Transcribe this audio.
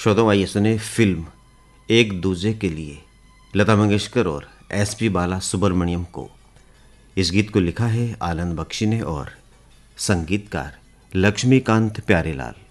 श्रोताओं, आइए सुने फिल्म एक दूजे के लिए, लता मंगेशकर और एसपी बाला सुब्रमण्यम को। इस गीत को लिखा है आनंद बख्शी ने और संगीतकार लक्ष्मीकांत प्यारेलाल।